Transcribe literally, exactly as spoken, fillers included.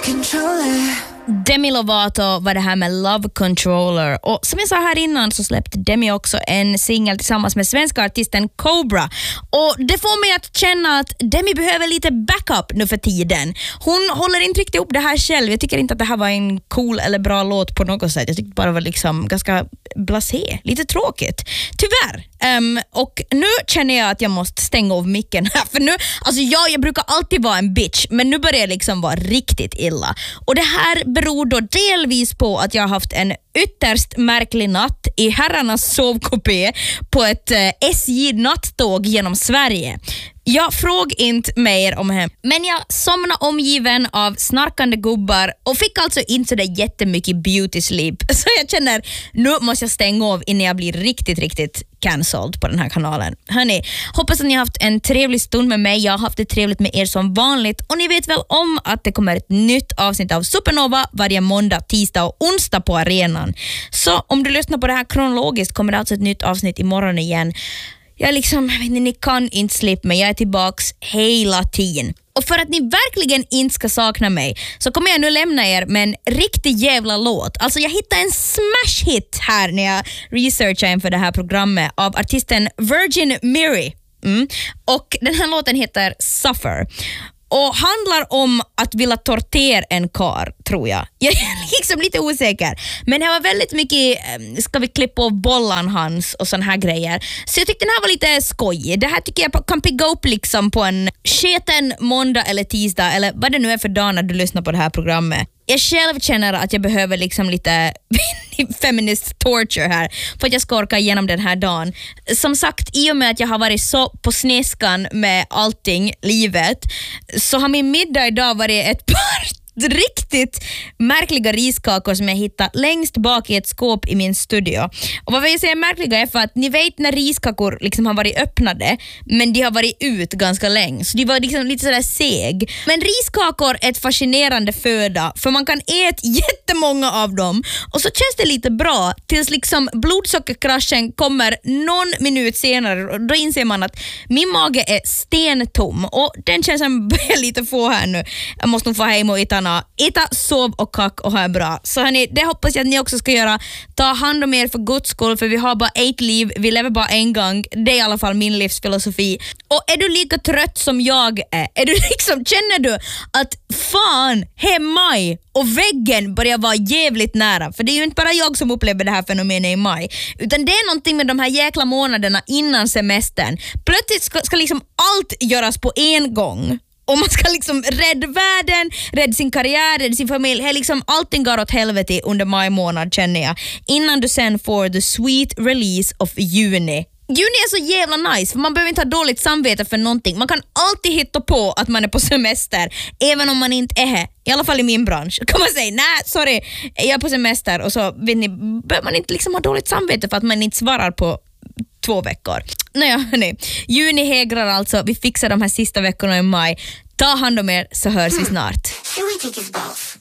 Demi Lovato var det här med Love Controller. Och som jag sa här innan så släppte Demi också en singel tillsammans med svenska artisten Cobra. Och det får mig att känna att Demi behöver lite backup nu för tiden. Hon håller inte riktigt upp det här själv. Jag tycker inte att det här var en cool eller bra låt på något sätt. Jag tyckte bara det var liksom ganska blasé. Lite tråkigt. Tyvärr. Um, och nu känner jag att jag måste stänga av micken här. För nu, alltså jag, jag brukar alltid vara en bitch. Men nu börjar jag liksom vara riktigt illa. Och det här beror då delvis på att jag har haft en ytterst märklig natt i herrarnas sovkupé på ett eh, S J-nattåg genom Sverige. Jag fråg inte mer om hem, men jag somnade omgiven av snarkande gubbar och fick alltså inte så där jättemycket beauty sleep. Så jag känner, nu måste jag stänga av innan jag blir riktigt, riktigt cancelled på den här kanalen. Hörni, hoppas att ni har haft en trevlig stund med mig. Jag har haft det trevligt med er som vanligt. Och ni vet väl om att det kommer ett nytt avsnitt av Supernova varje måndag, tisdag och onsdag på arenan. Så om du lyssnar på det här kronologiskt kommer det alltså ett nytt avsnitt imorgon igen. Jag liksom, vet ni, ni kan inte slippa mig. Jag är tillbaks hela tiden. Och för att ni verkligen inte ska sakna mig så kommer jag nu lämna er med en riktig jävla låt. Alltså jag hittade en smash hit här när jag researchade inför det här programmet av artisten Virgin Mary. Mm. Och den här låten heter Suffer. Och handlar om att vilja tortera en kar, tror jag. Jag är liksom lite osäker. Men det var väldigt mycket, ska vi klippa av bollan hans och sån här grejer. Så jag tyckte den här var lite skoj. Det här tycker jag kan pigga upp liksom på en sketen måndag eller tisdag. Eller vad det nu är för dag när du lyssnar på det här programmet. Jag själv känner att jag behöver liksom lite feminist torture här för att jag ska orka igenom den här dagen. Som sagt, i och med att jag har varit så på snäskan med allting, livet, så har min middag idag varit ett par riktigt märkliga riskakor som jag hittade längst bak i ett skåp i min studio. Och vad jag säger märkliga är för att ni vet när riskakor liksom har varit öppnade men de har varit ut ganska länge, så de var liksom lite sådär seg. Men riskakor är ett fascinerande föda för man kan äta jättemånga av dem och så känns det lite bra tills liksom blodsockerkraschen kommer någon minut senare och då inser man att min mage är stentom och den känslan börjar lite få här nu. Jag måste nog få hem och äta Äta, sov och kack och ha bra. Så hörni, det hoppas jag att ni också ska göra. Ta hand om er för Guds skull, för vi har bara ett liv, vi lever bara en gång. Det är i alla fall min livsfilosofi. Och är du lika trött som jag är, är du liksom, känner du att fan, hemma i och väggen börjar vara jävligt nära, för det är ju inte bara jag som upplever det här fenomenet i maj, utan det är någonting med de här jäkla månaderna innan semestern. Plötsligt ska, ska liksom allt göras på en gång. Och man ska liksom rädda världen, rädda sin karriär, rädda sin familj. Här liksom allting går åt helvete under maj månad, känner jag. Innan du sen får the sweet release of juni. Juni är så jävla nice, för man behöver inte ha dåligt samvete för någonting. Man kan alltid hitta på att man är på semester, även om man inte är här. I alla fall i min bransch. Kan man säga, nej, sorry, jag är på semester. Och så vet ni, behöver man inte liksom ha dåligt samvete för att man inte svarar på två veckor. Nåja, hörni. Juni hägrar alltså. Vi fixar de här sista veckorna i maj. Ta hand om er så hörs vi snart.